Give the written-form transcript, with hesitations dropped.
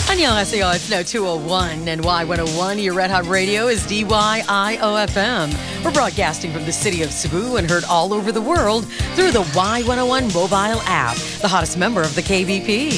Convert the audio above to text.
Annyeonghaseyo, it's now 2:01 and Y101, your Red Hot Radio is DYIOFM. We're broadcasting from the city of Cebu and heard all over the world through the Y101 mobile app, the hottest member of the KBP.